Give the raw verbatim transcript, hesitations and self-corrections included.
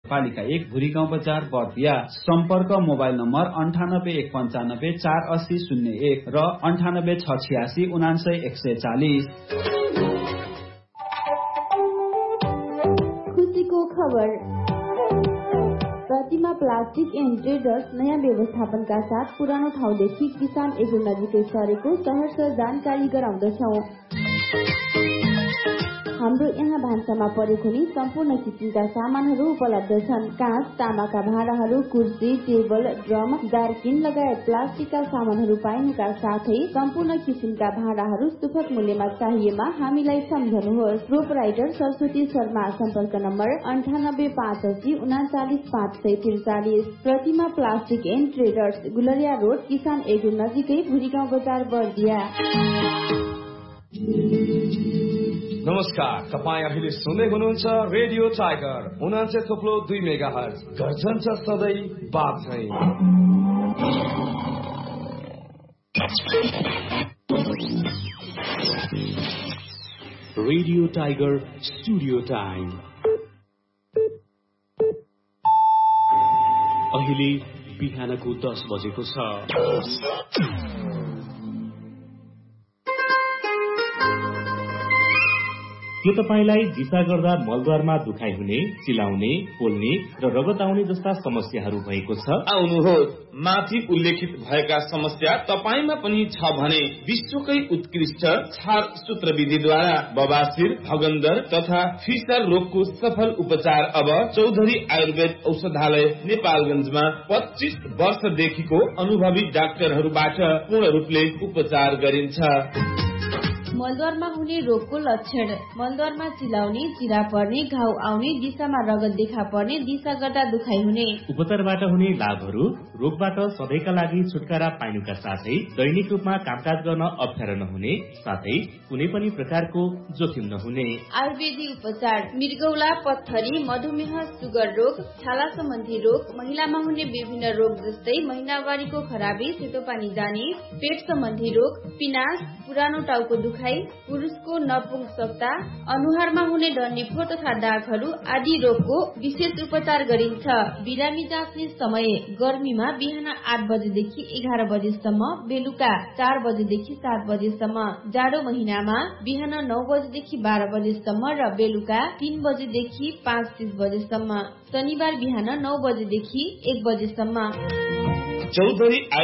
पालिका एक भुरीगाउँ बजार बर्दिया। सम्पर्क मोबाइल नम्बर अन्ठानब्बे एक पन्चानब्बे चार अस्सी शून्य एक र अन्ठानब्बे छ छियासी उनासय एक सय चालिस। खुसीको खबर। प्रतिमा प्लास्टिक एन्ड ट्रेडर्स नयाँ व्यवस्थापनका साथ पुरानो ठाउँदेखि किसान एग्रो नजिकै सरेको सहर्ष जानकारी गराउँदछौ। हाम्रो यहाँ भान्सामा परेको नि सम्पूर्ण किसिमका सामानहरू उपलब्ध छन्। काँच, तामाका भाँडाहरू, कुर्सी, टेबल, ड्रम, दार्किन लगायत प्लास्टिकका सामानहरू पाइनुका साथै सम्पूर्ण किसिमका भाँडाहरू सुपथ मूल्यमा चाहिएमा हामीलाई सम्झनुहोस्। प्रोपराइटर सरस्वती शर्मा। सम्पर्क नम्बर अन्ठानब्बे पाँच अस्सी उनाचालिस पाँच सय त्रिचालिस। प्रतिमा plastic and traders, Gulariya road, किसान एग्रो नजिकै भुरीगाउँ बजार बर्दिया। नमस्कार, तपाईँ अहिले सुन्दै हुनुहुन्छ रेडियो टाइगर उनान्सय थोप्लो दुई मेगा हर्ज। गर्जन छ सधैँ बात चाहिँ। रेडियो टाइगर स्टुडियो टाइम अहिले बिहानको दस बजेको छ। के तपाईलाई दिशा गर्दा मलद्वारमा दुखाइ हुने, चिलाउने, पोल्ने र रगत आउने जस्ता समस्याहरू भएको छ? आउनुहोस्, माथि उल्लेखित भएका समस्या तपाईमा पनि छ भने विश्वकै उत्कृष्ट छार सूत्र विधिद्वारा बबासिर, भगन्दर तथा फिसर रोगको सफल उपचार अब चौधरी आयुर्वेद औषधालय नेपालगञ्जमा पच्चीस वर्षदेखिको अनुभवी डाक्टरहरूबाट पूर्ण रूपले उपचार गरिन्छ। मलद्वारमा हुने रोगको लक्षण। मलद्वारमा चिलाउने, चिरा पर्ने, घाउ आउने, दिशामा रगत देखा पर्ने, दिशा गर्दा दुखाइ हुने। उपचारबाट हुने लाभहरू। रोगबाट सधैँका लागि छुटकारा पाइनुका साथै दैनिक रूपमा कामकाज गर्न अप्ठ्यारो नहुने, साथै कुनै पनि प्रकारको जोखिम नहुने। आयुर्वेदिक उपचार। मृगौला, पत्थरी, मधुमेह, सुगर रोग, छाला सम्बन्धी रोग, महिलामा हुने विभिन्न रोग जस्तै महिनावारीको खराबी, सेतो पानी जाने, पेट सम्बन्धी रोग, पिनास, पुरानो टाउको दुखाइ, पुरुषको नपुंसकता, अनुहारमा हुने डन्डीफोर तथा दागहरू आदि रोगको विशेष उपचार गरिन्छ। बिरामी जाँच्ने समय। गर्मीमा बिहान आठ बजेदेखि एघार बजेसम्म, बेलुका चार बजेदेखि सात बजेसम्म। जाडो महिनामा बिहान नौ बजेदेखि बाह्र बजेसम्म र बेलुका तीन बजेदेखि पाँच तीस बजेसम्म। शनिबार बिहान नौ बजेदेखि एक बजेसम्म। चौधरी